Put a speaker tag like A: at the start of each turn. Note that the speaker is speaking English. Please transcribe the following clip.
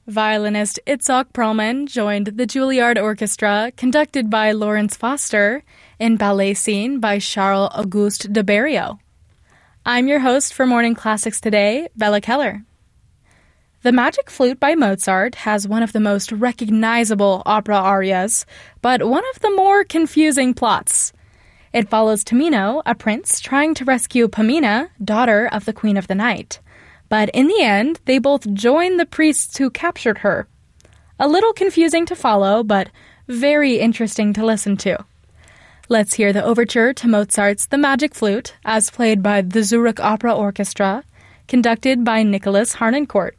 A: Violinist Itzhak Perlman joined the Juilliard Orchestra, conducted by Lawrence Foster, in Ballet Scene by Charles-Auguste de Berriot. I'm your host for Morning Classics today, Bella Keller. The Magic Flute by Mozart has one of the most recognizable opera arias, but one of the more confusing plots. It follows Tamino, a prince, trying to rescue Pamina, daughter of the Queen of the Night. But in the end, they both join the priests who captured her. A little confusing to follow, but very interesting to listen to. Let's hear the overture to Mozart's The Magic Flute, as played by the Zurich Opera Orchestra, conducted by Nicholas Harnoncourt.